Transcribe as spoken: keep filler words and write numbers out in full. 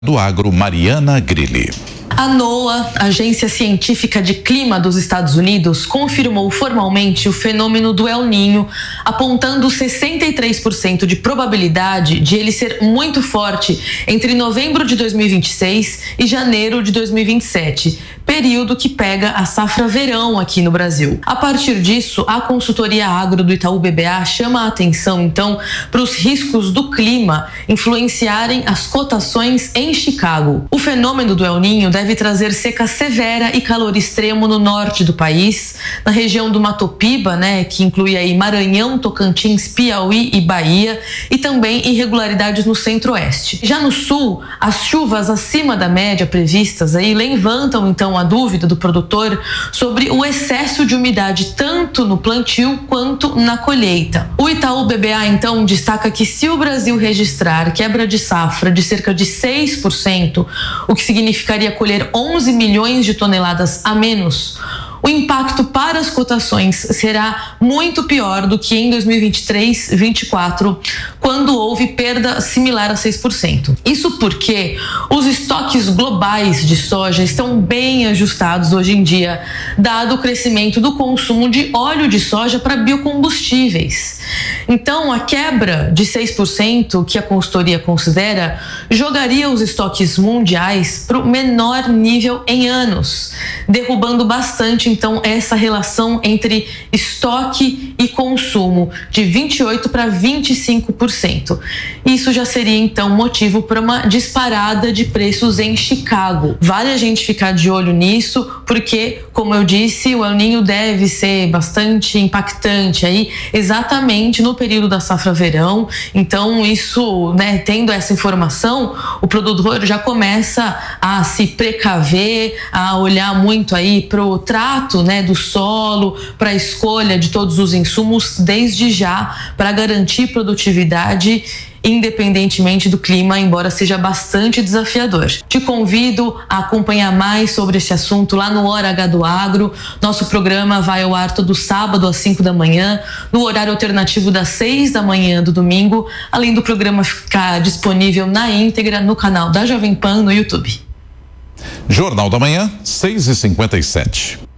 Do Agro, Mariana Grilli. A NOAA, Agência Científica de Clima dos Estados Unidos, confirmou formalmente o fenômeno do El Niño, apontando sessenta e três por cento de probabilidade de ele ser muito forte entre novembro de dois mil e vinte e seis e janeiro de dois mil e vinte e sete, período que pega a safra verão aqui no Brasil. A partir disso, a consultoria agro do Itaú B B A chama a atenção, então, para os riscos do clima influenciarem as cotações em Chicago. O fenômeno do El Niño deve trazer seca severa e calor extremo no norte do país, na região do Mato Piba, né, que inclui aí Maranhão, Tocantins, Piauí e Bahia, e também irregularidades no centro-oeste. Já no sul, as chuvas acima da média previstas aí levantam então a dúvida do produtor sobre o excesso de umidade tanto no plantio quanto na colheita. O Itaú B B A então destaca que se o Brasil registrar quebra de safra de cerca de seis por cento, o que significaria colher onze milhões de toneladas a menos, o impacto para as cotações será muito pior do que em dois mil e vinte e três, vinte e quatro, quando houve perda similar a seis por cento. Isso porque os estoques globais de soja estão bem ajustados hoje em dia, dado o crescimento do consumo de óleo de soja para biocombustíveis. Então, a quebra de seis por cento que a consultoria considera jogaria os estoques mundiais para o menor nível em anos, derrubando bastante então essa relação entre estoque e consumo de vinte e oito para vinte e cinco por cento. Isso já seria então motivo para uma disparada de preços em Chicago. Vale a gente ficar de olho nisso, porque, como eu disse, o El Niño deve ser bastante impactante aí exatamente no período da safra verão. Então, isso, né, tendo essa informação, o produtor já começa a se precaver, a olhar muito aí para o trato, né, do solo, para a escolha de todos os insumos desde já, para garantir produtividade independentemente do clima, embora seja bastante desafiador. Te convido a acompanhar mais sobre esse assunto lá no Hora H do Agro. Nosso programa vai ao ar todo sábado às cinco da manhã, no horário alternativo das seis da manhã do domingo, além do programa ficar disponível na íntegra no canal da Jovem Pan no YouTube. Jornal da Manhã, seis e cinquenta e sete.